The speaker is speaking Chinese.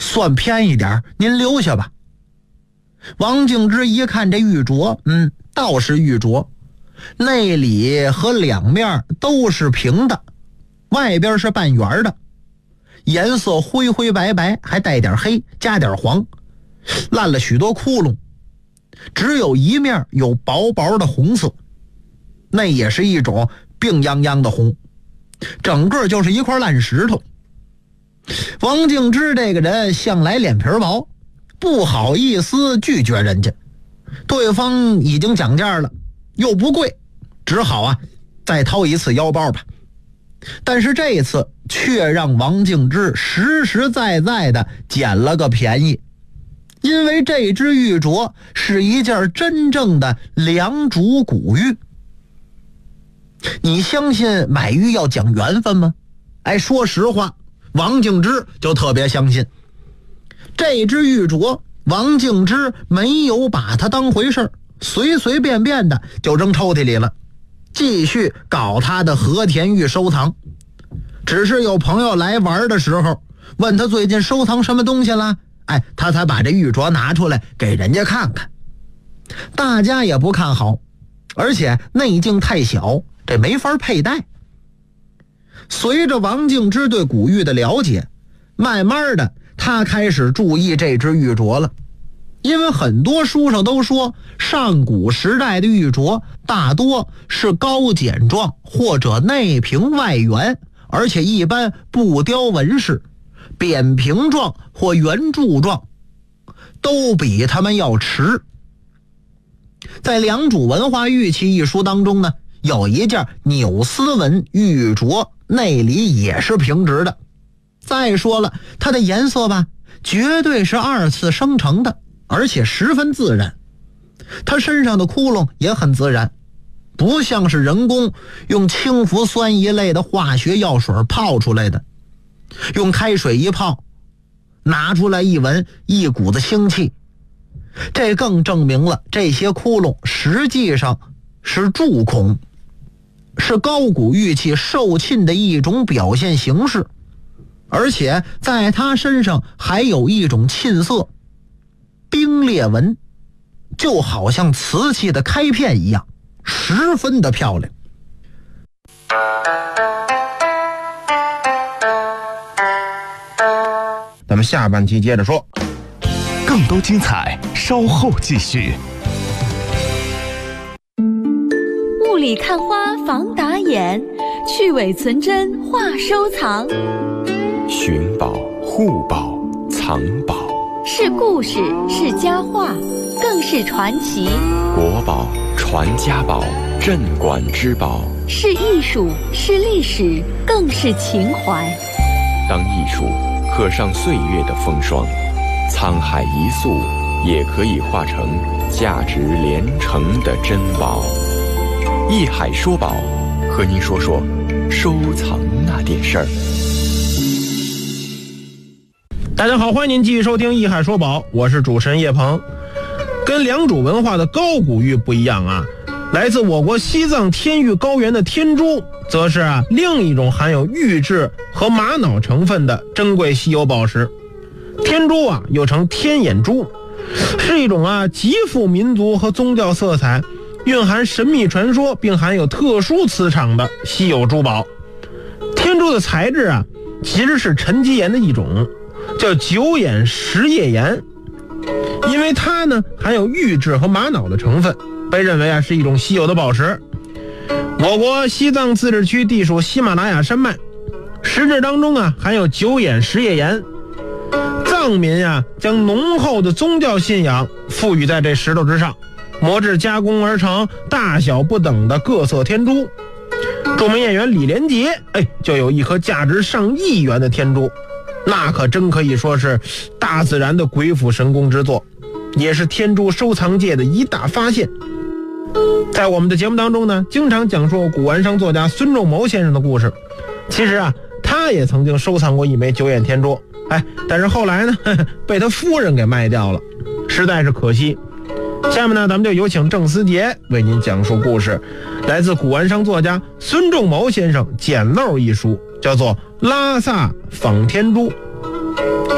算便宜点，您留下吧。王敬之一看这玉镯，倒是玉镯，内里和两面都是平的，外边是半圆的，颜色灰灰白白，还带点黑，加点黄，烂了许多窟窿，只有一面有薄薄的红色，那也是一种病殃殃的红，整个就是一块烂石头。王敬之这个人向来脸皮薄，不好意思拒绝人家，对方已经讲价了，又不贵，只好再掏一次腰包吧。但是这一次却让王敬之实实在在的捡了个便宜，因为这只玉镯是一件真正的良渚古玉。你相信买玉要讲缘分吗？说实话，王敬之就特别相信。这只玉镯，王敬之没有把它当回事，随随便便的就扔抽屉里了，继续搞他的和田玉收藏。只是有朋友来玩的时候问他最近收藏什么东西了，他才把这玉镯拿出来给人家看看。大家也不看好，而且内径太小，这没法佩戴。随着王敬之对古玉的了解，慢慢的他开始注意这只玉镯了。因为很多书上都说，上古时代的玉镯大多是高简状或者内平外圆，而且一般不雕纹饰，扁平状或圆柱状都比他们要迟。在《良渚文化玉器》一书当中呢，有一件纽丝纹玉镯，内里也是平直的。再说了，它的颜色吧，绝对是二次生成的，而且十分自然。它身上的窟窿也很自然，不像是人工用氢氟酸一类的化学药水泡出来的。用开水一泡，拿出来一闻，一股子腥气。这更证明了这些窟窿实际上是蛀孔，是高古玉器受沁的一种表现形式。而且在它身上还有一种沁色，冰裂纹，就好像瓷器的开片一样，十分的漂亮。 咱们下半期接着说， 更多精彩稍后继续。 雾里看花防打眼，去伪存真话收藏。 寻宝、护宝、藏宝， 是故事，是佳话，更是传奇。 国宝、传家宝、镇馆之宝， 是艺术，是历史，更是情怀。 当艺术刻上岁月的风霜，沧海一粟也可以化成价值连城的珍宝。艺海说宝，和您说说收藏那点事儿。 大家好，欢迎您继续收听艺海说宝，我是主持人叶鹏。跟良渚文化的高古玉不一样来自我国西藏天玉高原的天珠，则是另一种含有玉质和玛瑙成分的珍贵稀有宝石。天珠又称天眼珠，是一种极富民族和宗教色彩，蕴含神秘传说并含有特殊磁场的稀有珠宝。天珠的材质其实是沉积岩的一种，叫九眼石叶岩。因为它含有玉质和玛瑙的成分，被认为是一种稀有的宝石。我国西藏自治区地属喜马拉雅山脉，石质当中含有九眼石叶岩。藏民将浓厚的宗教信仰赋予在这石头之上，磨制加工而成大小不等的各色天珠。著名演员李连杰就有一颗价值上亿元的天珠，那可真可以说是大自然的鬼斧神工之作，也是天珠收藏界的一大发现。在我们的节目当中经常讲述古玩商作家孙仲谋先生的故事。其实他也曾经收藏过一枚九眼天珠，但是后来被他夫人给卖掉了，实在是可惜。下面咱们就有请郑思杰为您讲述故事，来自古玩商作家孙仲谋先生简陋一书，叫做《拉萨仿天珠》。